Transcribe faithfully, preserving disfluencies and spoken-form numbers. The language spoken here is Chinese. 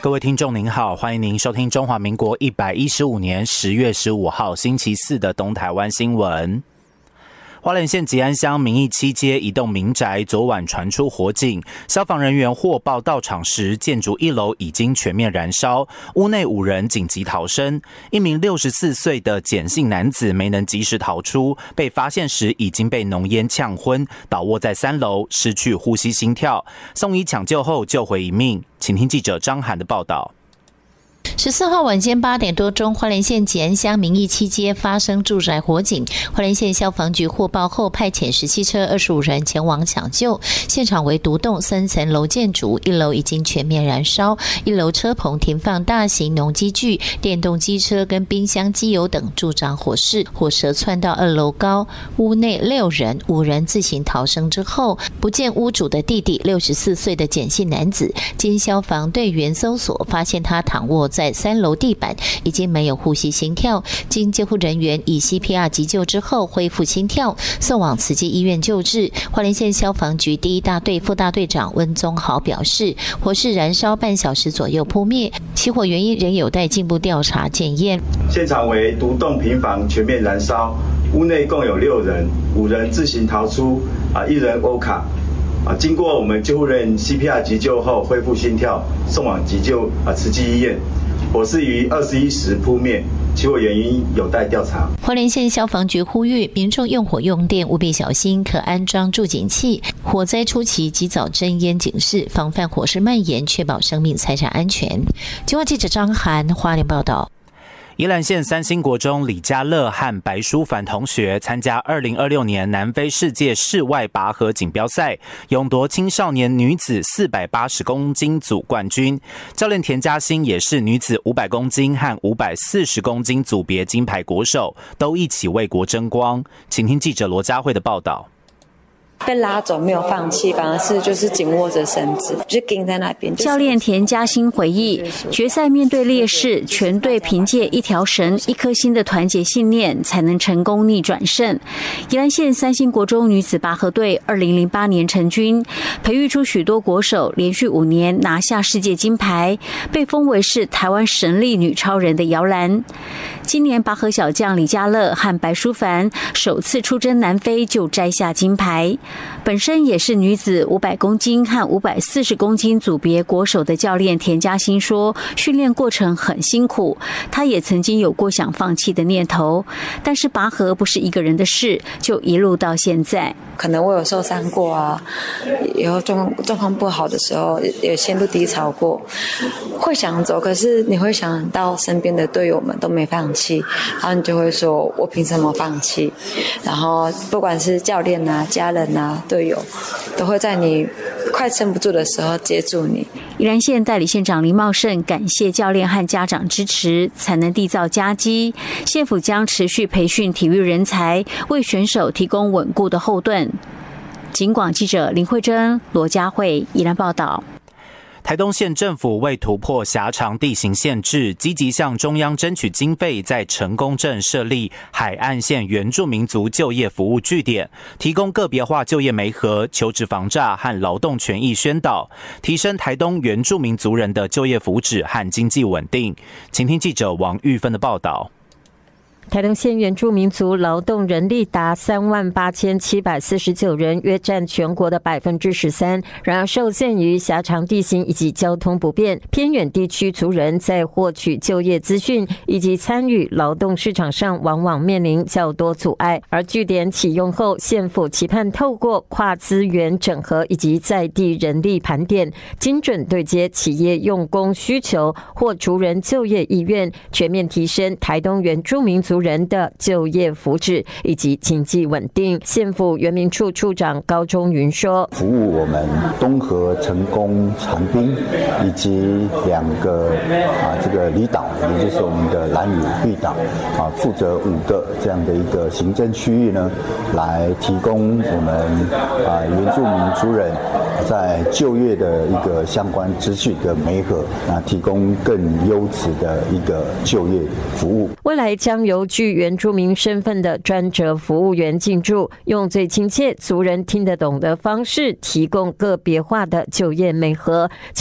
各位听众您好，欢迎您收听中华民国一百一十五年十月十五号星期四的东台湾新闻。花莲县吉安乡民义七街一栋民宅昨晚传出火警，消防人员获报到场时，建筑一楼已经全面燃烧，屋内五人紧急逃生。一名六十四岁的简姓男子没能及时逃出，被发现时已经被浓烟呛昏，倒卧在三楼，失去呼吸心跳，送医抢救后救回一命。请听记者张涵的报道。 十四号晚间八点多钟，花莲县吉安乡民义七街发生住宅火警，花莲县消防局获报后派遣十七车二十五人前往抢救。现场为独栋三层楼建筑，一楼已经全面燃烧，一楼车棚停放大型农机具、电动机车跟冰箱、机油等助长火势。火舌窜到二楼高，屋内六人，五人自行逃生之后，不见屋主的弟弟六十四岁的简姓男子，经消防队员搜索，发现他躺卧在三楼地板，已经没有呼吸心跳，经救护人员以 C P R 急救之后恢复心跳，送往慈济医院救治。花莲县消防局第一大队副大队长温宗豪表示，火势燃烧半小时左右扑灭，起火原因仍有待进一步调查检验。 现场为独栋平房全面燃烧，屋内共有六人，五人自行逃出，啊，一人欧卡。啊，经过我们救护人员 C P R 急救后恢复心跳，送往急救啊慈济医院。火势于二十一时扑灭，起火原因有待调查。 花莲县消防局呼吁民众用火用电务必小心，可安装助警器。火灾初期及早侦烟警示，防范火势蔓延，确保生命财产安全。今晚记者张涵花莲报道。 宜兰县三星国中李家乐和白淑凡同学参加二零二六年南非世界室外拔河锦标赛，勇夺青少年女子四百八十公斤组冠军。教练田嘉欣也是女子五百公斤和五百四十公斤组别金牌国手，都一起为国争光。请听记者罗佳慧的报道。 被拉走没有放弃，反而是就是紧握着绳子，就盯在那边。 教练田嘉欣回忆，决赛面对劣势，全队凭借一条绳、一颗心的团结信念，才能成功逆转胜。宜兰县三星国中女子拔河队二零零八年成军，培育出许多国手，连续五年拿下世界金牌，被封为是台湾神力女超人的摇篮。今年拔河小将李家乐和白淑凡首次出征南非就摘下金牌。本身也是女子五百公斤和五百四十公斤组别国手的教练田嘉欣说，训练过程很辛苦，他也曾经有过想放弃的念头，但是拔河不是一个人的事，就一路到现在。 可能我有受伤过啊，以后状况状况不好的时候，也陷入低潮过，会想走，可是你会想到身边的队友们都没放弃，然后你就会说，我凭什么放弃？然后不管是教练啊、家人啊、队友，都会在你快撑不住的时候接住你。 宜兰县代理县长林茂盛感谢教练和家长支持，才能缔造佳绩。县府将持续培训体育人才，为选手提供稳固的后盾。警广记者林慧珍、罗佳慧宜兰报道。 台东县政府为突破狭长地形限制，积极向中央争取经费，在成功镇设立海岸线原住民族就业服务据点，提供个别化就业媒合、求职防诈和劳动权益宣导，提升台东原住民族人的就业福祉和经济稳定。请听记者王玉芬的报道。 台东县原住民族劳动人力达三万八千七百四十九人，约占全国的百分之十三。然而，受限于狭长地形以及交通不便，偏远地区族人在获取就业资讯以及参与劳动市场上，往往面临较多阻碍。而据点启用后，县府期盼透过跨资源整合以及在地人力盘点，精准对接企业用工需求或族人就业意愿，全面提升台东原住民族人的就业福祉以及经济稳定。县府原民处处长高中云说， 服务我们东河、成功、长滨以及两个啊这个离岛，也就是我们的兰屿绿岛啊，负责五个这样的一个行政区域呢，来提供我们啊原住民族人在就业的一个相关资讯的媒合，啊，提供更优质的一个就业服务。 未来将由具原住民身份的专责服务员进驻，用最亲切、族人听得懂的方式，提供个别化的就业媒合。